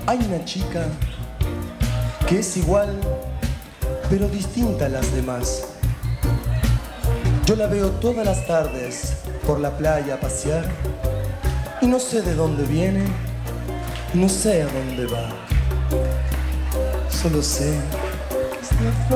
Hay una chica que es igual, pero distinta a las demás. Yo la veo todas las tardes por la playa a pasear y no sé de dónde viene, no sé a dónde va. Solo sé que es la